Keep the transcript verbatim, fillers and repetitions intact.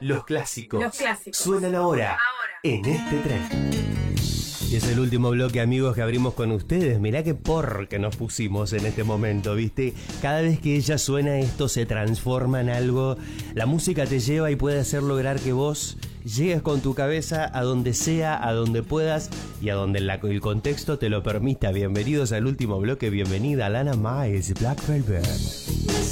Los clásicos. Los clásicos. Suenan ahora, Ahora. en este tren. Y es el último bloque, amigos, que abrimos con ustedes. Mirá qué por que nos pusimos en este momento, ¿viste? Cada vez que ella suena, esto se transforma en algo. La música te lleva y puede hacer lograr que vos llegues con tu cabeza a donde sea, a donde puedas y a donde la, el contexto te lo permita. Bienvenidos al último bloque, bienvenida Alana Miles, Black Velvet.